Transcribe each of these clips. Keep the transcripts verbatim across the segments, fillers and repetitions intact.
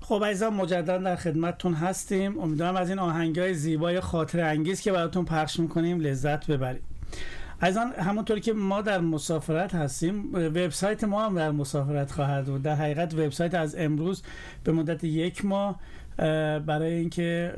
خب عزیزان مجددا در خدمتتون هستیم. امیدوارم از این آهنگای زیبای خاطره انگیز که براتون پخش میکنیم لذت ببرید. عزیزان همونطور که ما در مسافرت هستیم، وبسایت ما هم در مسافرت خواهد بود. در حقیقت وبسایت از امروز به مدت یک ماه برای اینکه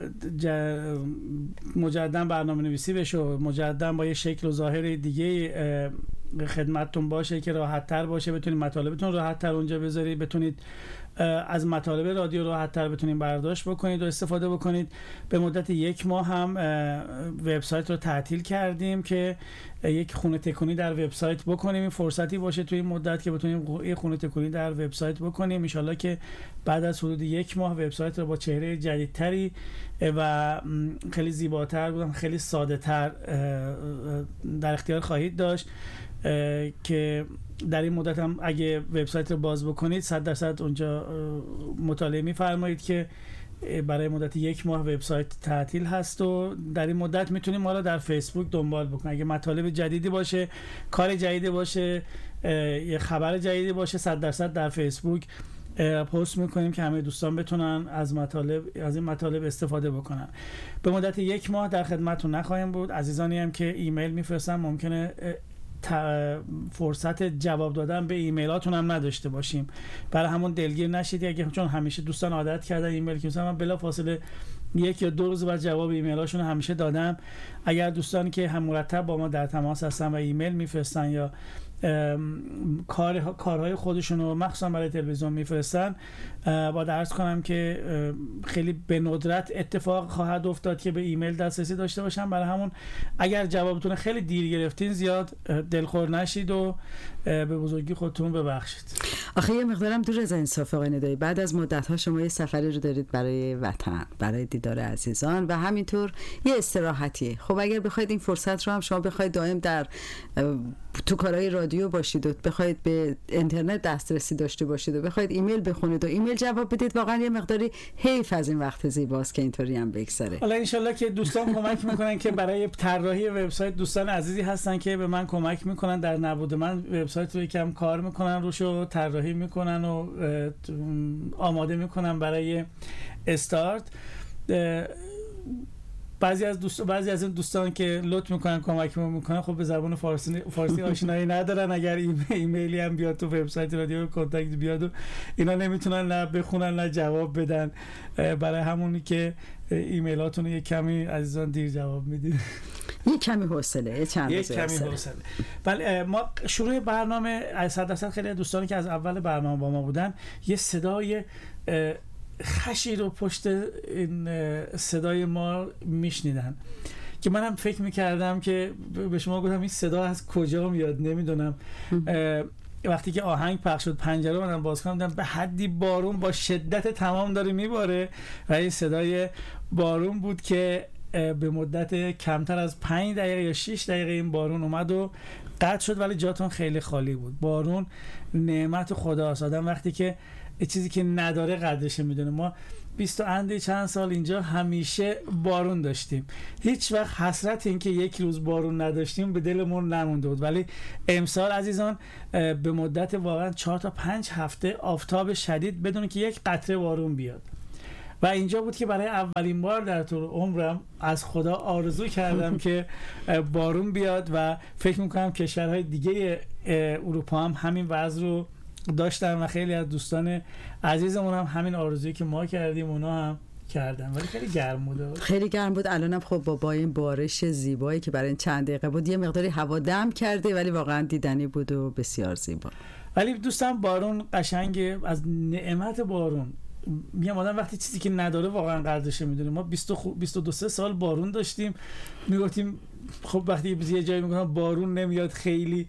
مجددا برنامه نویسی بشه و مجددا با یه شکل و ظاهر دیگه خدمتتون باشه که راحت تر باشه، بتونید مطالبتون راحت تر اونجا بذارید، بتونید از مطالب رادیو راحت تر بتونید برداشت بکنید و استفاده بکنید. به مدت یک ماه هم وبسایت رو تعطیل کردیم که یک خونه تکونی در وبسایت بکنیم. این فرصتی باشه توی این مدت که بتونیم یک خونه تکونی در وبسایت بکنیم. ان شاءالله که بعد از حدود یک ماه وبسایت رو با چهره جدیدتری و خیلی زیباتر بودم، خیلی ساده تر در اختیار خواهید داشت که در این مدت هم اگه وبسایت رو باز بکنید صد درصد اونجا مطالعه می‌فرمایید که برای مدت یک ماه وبسایت تعطیل هست و در این مدت میتونید ما رو در فیسبوک دنبال بکنید. اگه مطالب جدیدی باشه، کار جدیدی باشه، یه خبر جدیدی باشه، صد درصد در فیسبوک پست میکنیم که همه دوستان بتونن از مطالب از این مطالب استفاده بکنن. به مدت یک ماه در خدمتتون نخواهیم بود. عزیزانی هم که ایمیل میفرستن ممکنه فرصت جواب دادن به ایمیلاتون هم نداشته باشیم، برای همون دلگیر نشید. اگه چون همیشه دوستان عادت کردن ایمیل که مثلا من بلافاصله یک یا دو روز بعد جواب ایمیلاشون همیشه دادم. اگر دوستانی که هم مرتب با ما در تماس هستن و ایمیل میفرستن یا کار کارهای خودشون رو مخصوصا برای تلویزیون میفرستن، با عرض کنم که خیلی به ندرت اتفاق خواهد افتاد که به ایمیل دسترسی داشته باشن. برای همون اگر جوابتون خیلی دیر گرفتین زیاد دلخور نشید و به بزرگی خودتون ببخشید. آخه یه مقدارم دور از انصاف آقای ندایی، بعد از مدت‌ها شما یه سفری رو دارید برای وطن، برای دیدار عزیزان و همینطور یه استراحتی. خب اگر بخواید این فرصت رو هم شما بخواید دائم در تو کارهای رادیو باشید و بخواید به اینترنت دسترسی داشته باشید و بخواید ایمیل بخونید و ایمیل جواب بدید، واقعا یه مقداری حیف از این وقت زیباست که اینطوری هم بگذره. حالا ان شاءالله که دوستان کمک میکنن که برای طراحی وبسایت دوستان عزیزی هستن که به من کمک میکنن، در نبود من وبسایت رو یکم کار میکنن روشو، طراحی میکنن و آماده میکنن برای استارت. بعضی از دوست بعضی از این دوستان که لطف میکنن کمک میکنن خب به زبان فارسی فارسی آشنایی ندارن. اگر ایمیلی هم بیاد تو وبسایت رادیو کانتکت بیاد و اینا نمیتونن نه بخونن نه جواب بدن، برای همونی که ایمیلاتون رو یک کمی عزیزان دیر جواب میدید. یک کمی حوصله، چند یک کمی حوصله. بله ما شروع برنامه صد درصد خیلی دوستانی که از اول برنامه با ما بودن یه صدای خشی رو پشت این صدای ما میشنیدن که منم فکر میکردم که به شما گفتم این صدا از کجا میاد نمیدونم. وقتی که آهنگ پخش شد پنجره رو من باز کردم، به حدی بارون با شدت تمام داره میباره و این صدای بارون بود که به مدت کمتر از پنج دقیقه یا شش دقیقه این بارون اومد و قطع شد، ولی جاتون خیلی خالی بود. بارون نعمت خداست. آدم وقتی که چیزی که نداره قدرش میدونه. ما بیست و اندی چند سال اینجا همیشه بارون داشتیم، هیچ وقت حسرت این که یک روز بارون نداشتیم به دلمون نمونده بود. ولی امسال عزیزان به مدت واقعا چهار تا پنج هفته آفتاب شدید بدون که یک قطره بارون بیاد و اینجا بود که برای اولین بار در طول عمرم از خدا آرزو کردم که بارون بیاد و فکر میکنم کشورهای دیگه اروپا هم همین وضع رو داشتن و خیلی از دوستان عزیزمون هم همین آرزویی که ما کردیم اونا هم کردن. ولی خیلی گرم بود، خیلی گرم بود. الانم خب با با این بارش زیبایی که برای این چند دقیقه بود یه مقداری هوا دم کرده ولی واقعا دیدنی بود و بسیار زیبا. ولی دوستان بارون قشنگه. از نعمت بارون میگم آدم وقتی چیزی که نداره واقعا قدرش میدونه. ما بیست و دو سال بارون داشتیم، میگفتیم خب وقتی یه جایی میگن بارون نمیاد خیلی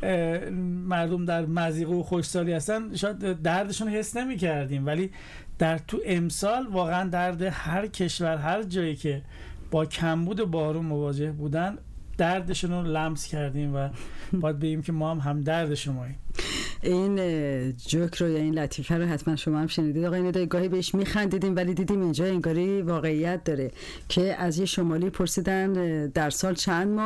مردم در مضیقه و خوشحالی هستن، شاید دردشون حس نمی‌کردیم، ولی در تو امسال واقعا درد هر کشور هر جایی که با کمبود بارون مواجه بودن دردشون رو لمس کردیم و باید بگیم که ما هم هم درد شماییم. این جوک رو یا این لطیفه رو حتما شما هم شنیدید آقای ندایی، گاهی بهش میخندیدیم ولی دیدیم اینجا انگاری واقعیت داره که از یه شمالی پرسیدن در سال چند ماه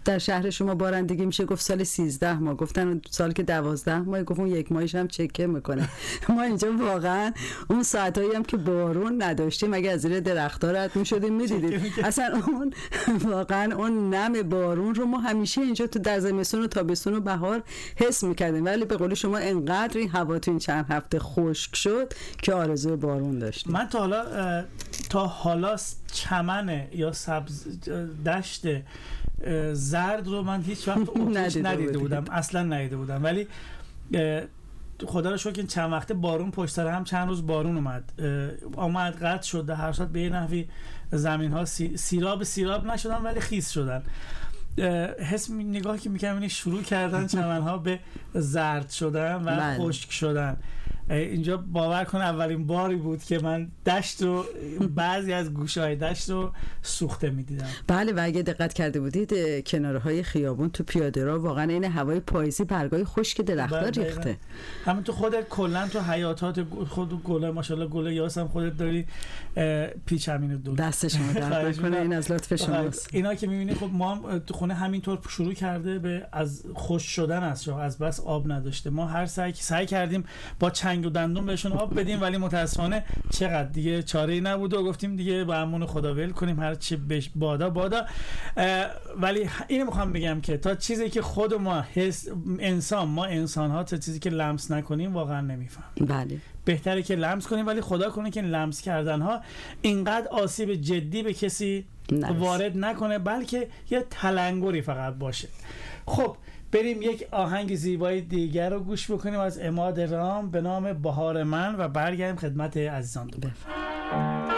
در شهر شما بارندگی میشه گفت سال سیزده ماه، گفتن سال که دوازده ماه، گفت اون یک ماهش هم چکه میکنه. ما اینجا واقعا اون ساعتایی هم که بارون نداشتیم اگه از زیر درخت‌ها رد میشدیم میدیدید اصلا اون واقعا اون نم بارون رو ما همیشه اینجا تو در زمستون و تابستون و بهار حس میکردیم، ولی به قول شما انقدر این هوا تو این چند هفته خشک شد که آرزوی بارون داشتیم. من تا حالا تا حالا چمن یا سبز دشت زرد رو من هیچ وقت اتوش ندیده بودم، اصلا ندیده بودم، ولی خدا رو شکر که چند وقته بارون پشت سر هم چند روز بارون اومد آمد قطع شد، هر صورت به یه نحوی زمین ها سیراب سیراب نشدن ولی خیس شدن. حس نگاه که میکنم شروع کردن چمن ها به زرد شدن و من. خشک شدن. اینجا باور کن اولین باری بود که من دشت رو بعضی از گوشه‌های دشت رو سوخته می‌دیدم. بله و اگه دقت کرده بودید کنارهای خیابون تو پیاده رو واقعا این هوای پاییزی برگای خشک درخت‌ها ریخته. همین تو خودت کلا تو حیاتات خود گل ماشاءالله گل یاس هم خودت داری پیچمین دور. دست شما درد کنه، این از لطف شماست. اینا که می‌بینی خب ما هم تو خونه همینطور شروع کرده به از خشک شدن است، از بس آب نداشته. ما هر سعی سعی کردیم با چنگ و دندون بهشون آب بدیم ولی متاسفانه چقدر دیگه چاره‌ای نبود و گفتیم دیگه با امون خدا ول کنیم هر چی بش بادا بادا. ولی اینو میخوام بگم که تا چیزی که خود ما حس انسان ما انسان ها تا چیزی که لمس نکنیم واقعا نمیفهم. بله بهتره که لمس کنیم، ولی خدا کنه که لمس کردن ها اینقدر آسیب جدی به کسی نرس. وارد نکنه، بلکه یه تلنگری فقط باشه. خب بریم یک آهنگ زیبای دیگر رو گوش بکنیم از عماد رام به نام بهار من و برگردیم خدمت عزیزان دوباره.